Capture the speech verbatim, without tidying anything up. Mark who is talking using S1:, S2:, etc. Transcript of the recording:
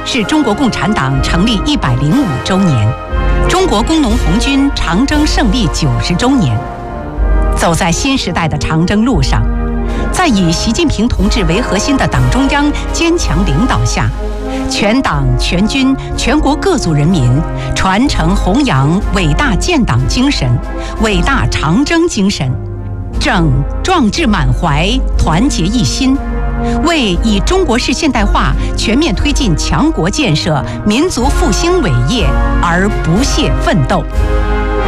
S1: 是中国共产党成立一百零五周年，中国工农红军长征胜利九十周年。走在新时代的长征路上，在以习近平同志为核心的党中央坚强领导下，全党全军全国各族人民传承弘扬伟大建党精神、伟大长征精神，正壮志满怀、团结一心，为以中国式现代化全面推进强国建设、民族复兴伟业而不懈奋斗。